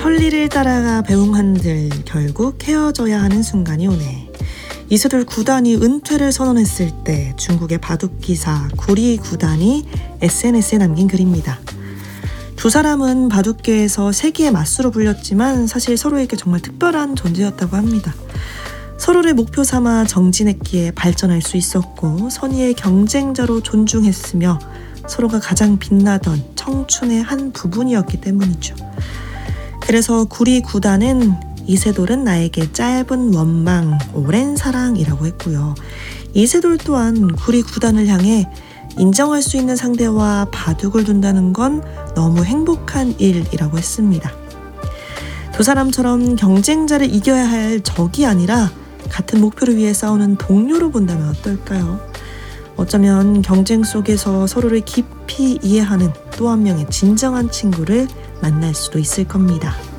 천리를 따라가 배웅한들 결국 헤어져야 하는 순간이 오네. 이세돌 구단이 은퇴를 선언했을 때 중국의 바둑 기사 구리 구단이 SNS에 남긴 글입니다. 두 사람은 바둑계에서 세기의 맞수로 불렸지만 사실 서로에게 정말 특별한 존재였다고 합니다. 서로를 목표 삼아 정진했기에 발전할 수 있었고 선의의 경쟁자로 존중했으며 서로가 가장 빛나던 청춘의 한 부분이었기 때문이죠. 그래서 구리 구단은 이세돌은 나에게 짧은 원망, 오랜 사랑이라고 했고요. 이세돌 또한 구리 구단을 향해 인정할 수 있는 상대와 바둑을 둔다는 건 너무 행복한 일이라고 했습니다. 두 사람처럼 경쟁자를 이겨야 할 적이 아니라 같은 목표를 위해 싸우는 동료로 본다면 어떨까요? 어쩌면 경쟁 속에서 서로를 깊이 이해하는 또 한 명의 진정한 친구를 만날 수도 있을 겁니다.